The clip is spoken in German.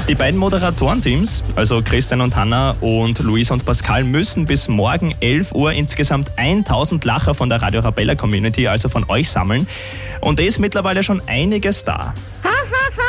Die beiden Moderatorenteams, also Christian und Hanna und Luisa und Pascal, müssen bis morgen 11 Uhr insgesamt 1000 Lacher von der Radio Arabella Community, also von euch, sammeln. Und da ist mittlerweile schon einiges da.